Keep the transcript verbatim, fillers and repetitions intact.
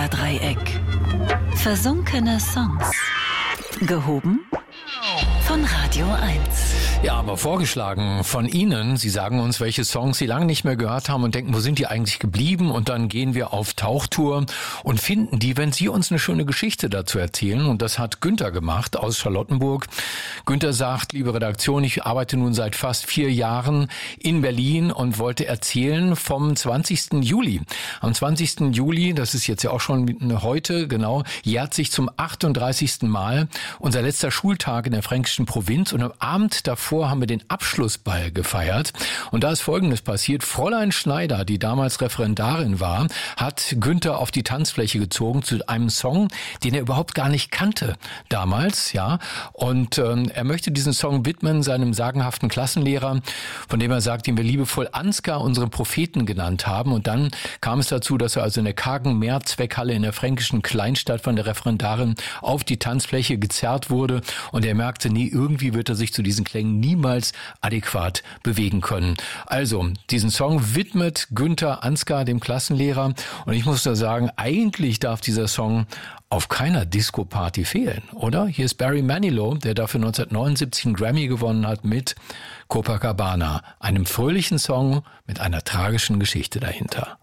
Dreieck. Versunkene Songs. Gehoben von Radio eins. Ja, aber vorgeschlagen von Ihnen. Sie sagen uns, welche Songs Sie lange nicht mehr gehört haben und denken, wo sind die eigentlich geblieben? Und dann gehen wir auf Tauchtour und finden die, wenn Sie uns eine schöne Geschichte dazu erzählen. Und das hat Günther gemacht aus Charlottenburg. Günther sagt, liebe Redaktion, ich arbeite nun seit fast vier Jahren in Berlin und wollte erzählen vom zwanzigsten Juli. Am zwanzigsten Juli, das ist jetzt ja auch schon heute, genau, jährt sich zum achtunddreißigsten Mal unser letzter Schultag in der fränkischen Provinz. Und am Abend davor haben wir den Abschlussball gefeiert. Und da ist Folgendes passiert. Fräulein Schneider, die damals Referendarin war, hat Günther auf die Tanzfläche gezogen zu einem Song, den er überhaupt gar nicht kannte damals, ja. Und ähm, er möchte diesen Song widmen seinem sagenhaften Klassenlehrer, von dem er sagt, den wir liebevoll Ansgar, unseren Propheten, genannt haben. Und dann kam es dazu, dass er also in der kargen Mehrzweckhalle in der fränkischen Kleinstadt von der Referendarin auf die Tanzfläche gezerrt wurde. Und er merkte, nee, irgendwie wird er sich zu diesen Klängen niemals adäquat bewegen können. Also, diesen Song widmet Günther Ansgar dem Klassenlehrer. Und ich muss da sagen, eigentlich darf dieser Song auf keiner Disco-Party fehlen, oder? Hier ist Barry Manilow, der dafür neunzehnhundertneunundsiebzig einen Grammy gewonnen hat mit Copacabana, einem fröhlichen Song mit einer tragischen Geschichte dahinter.